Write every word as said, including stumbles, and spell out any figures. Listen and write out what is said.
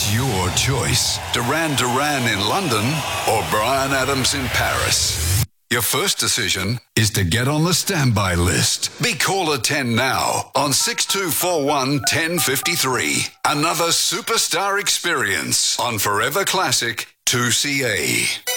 It's your choice. Duran Duran in London or Bryan Adams in Paris. Your first decision is to get on the standby list. Be caller ten now on six two four one, one oh five three. Another superstar experience on Forever Classic two C A.